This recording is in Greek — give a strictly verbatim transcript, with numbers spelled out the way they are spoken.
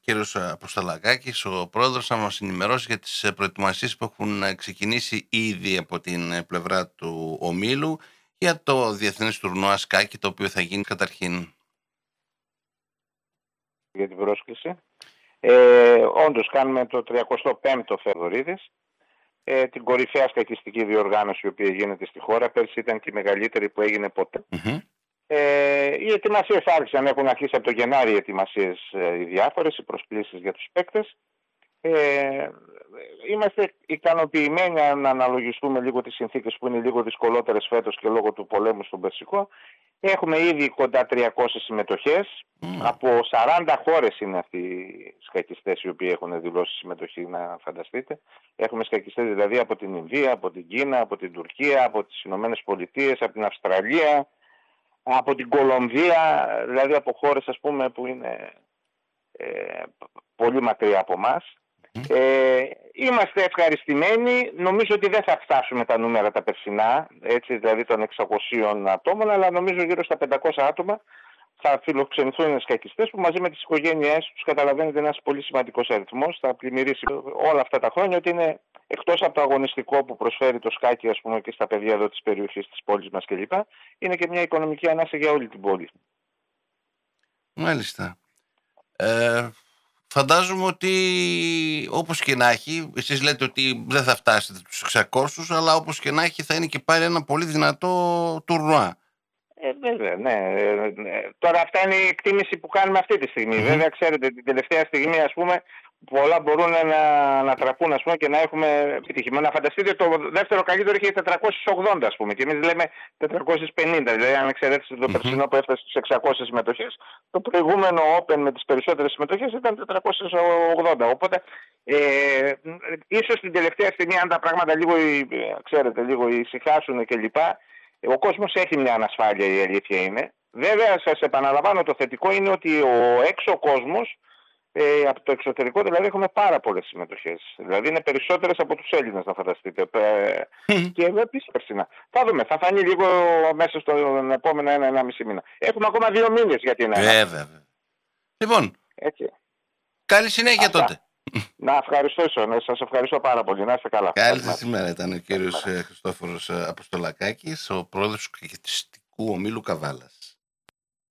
κύριος Αποστολακάκης, ο πρόεδρος, θα μας ενημερώσει για τις προετοιμασίες που έχουν ξεκινήσει ήδη από την πλευρά του ομίλου για το Διεθνές Τουρνουά Σκάκι, το οποίο θα γίνει καταρχήν. Για την πρόσκληση. Ε, όντως κάνουμε το τριακοστό πέμπτο Φεβρουαρίδης, ε, την κορυφαία σκακιστική διοργάνωση η οποία γίνεται στη χώρα. Πέρσι ήταν και η μεγαλύτερη που έγινε ποτέ. Mm-hmm. Ε, οι ετοιμασίες άρχισαν, έχουν αρχίσει από το Γενάρη οι ετοιμασίες ε, οι διάφορες, οι προσκλήσεις για τους παίκτες. Ε, είμαστε ικανοποιημένοι να αναλογιστούμε λίγο τις συνθήκες που είναι λίγο δυσκολότερες φέτος και λόγω του πολέμου στον Περσικό. Έχουμε ήδη κοντά τριακόσιες συμμετοχές. Mm. Από σαράντα χώρες είναι αυτοί οι σκακιστές οι οποίοι έχουν δηλώσει συμμετοχή, να φανταστείτε. Έχουμε σκακιστές δηλαδή από την Ινδία, από την Κίνα, από την Τουρκία, από τις Ηνωμένες Πολιτείες, από την Αυστραλία, από την Κολομβία, δηλαδή από χώρες ας πούμε που είναι ε, πολύ μακριά από εμάς. Mm. Ε, είμαστε ευχαριστημένοι. Νομίζω ότι δεν θα φτάσουμε τα νούμερα τα περσινά, έτσι, δηλαδή των εξακοσίων ατόμων, αλλά νομίζω γύρω στα πεντακόσια άτομα θα φιλοξενηθούν σκακιστές που μαζί με τις οικογένειές τους, καταλαβαίνετε, ένας πολύ σημαντικός αριθμός, θα πλημμυρίσει όλα αυτά τα χρόνια, ότι είναι εκτός από το αγωνιστικό που προσφέρει το σκάκι, ας πούμε, και στα παιδιά εδώ της περιοχής της πόλης μας κλπ. Είναι και μια οικονομική ανάσα για όλη την πόλη. Μάλιστα. Ε... Φαντάζομαι ότι όπως και να έχει, εσείς λέτε ότι δεν θα φτάσετε τους εξακόσιους, αλλά όπως και να έχει θα είναι και πάλι ένα πολύ δυνατό τουρνουά. Ε, βέβαια, ναι. Ε, ναι. Τώρα αυτά είναι η εκτίμηση που κάνουμε αυτή τη στιγμή. Mm-hmm. Βέβαια, ξέρετε, την τελευταία στιγμή, ας πούμε, πολλά μπορούν να ανατραπούν, ας πούμε, και να έχουμε επιτυχημένο. Να φανταστείτε, το δεύτερο καλύτερο είχε τετρακόσιες ογδόντα, ας πούμε, και εμείς λέμε τετρακόσιες πενήντα. Δηλαδή, αν εξαιρέσετε το mm-hmm. περσινό που έφτασε στις εξακόσιες συμμετοχές, το προηγούμενο Open με τις περισσότερες συμμετοχές ήταν τετρακόσιες ογδόντα. Οπότε, ε, ίσως την τελευταία στιγμή, αν τα πράγματα λίγο, ξέρετε, λίγο ησυχάσουν κλπ., ο κόσμος έχει μια ανασφάλεια, η αλήθεια είναι. Βέβαια, σας επαναλαμβάνω, το θετικό είναι ότι ο έξω κόσμος, ε, από το εξωτερικό δηλαδή, έχουμε πάρα πολλές συμμετοχές. Δηλαδή είναι περισσότερες από τους Έλληνες, να φανταστείτε. Ε, και επίσης περσινά. Θα δούμε, θα φανεί λίγο μέσα στον επόμενο ένα με ενάμιση μήνα. Έχουμε ακόμα δύο μήνες για την Ελλάδα. Βέβαια. Λοιπόν, έτσι. Καλή συνέχεια Αυτά. τότε. Να ευχαριστήσω, να σας ευχαριστώ πάρα πολύ. Να είστε καλά. Καλή σας ημέρα. Ήταν ο κύριος Χριστόφορος Αποστολακάκης, ο πρόεδρος του Σκακιστικού Ομίλου Καβάλας.